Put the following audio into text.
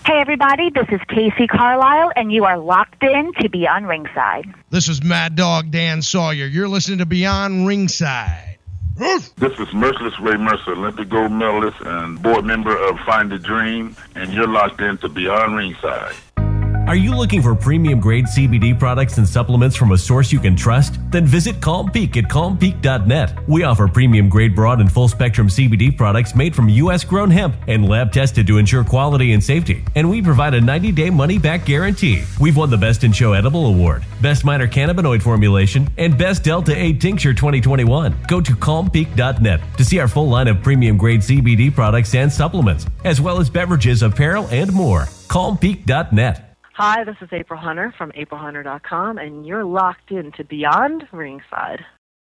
Hey, everybody, this is Casey Carlisle, and you are locked in to Beyond Ringside. This is Mad Dog Dan Sawyer. You're listening to Beyond Ringside. This is Merciless Ray Mercer, Olympic gold medalist and board member of Find the Dream, and you're locked in to Beyond Ringside. Are you looking for premium-grade CBD products and supplements from a source you can trust? Then visit Calm Peak at calmpeak.net. We offer premium-grade broad and full-spectrum CBD products made from U.S.-grown hemp and lab-tested to ensure quality and safety. And we provide a 90-day money-back guarantee. We've won the Best in Show Edible Award, Best Minor Cannabinoid Formulation, and Best Delta-8 Tincture 2021. Go to calmpeak.net to see our full line of premium-grade CBD products and supplements, as well as beverages, apparel, and more. calmpeak.net. Hi, this is April Hunter from aprilhunter.com, and you're locked in to Beyond Ringside.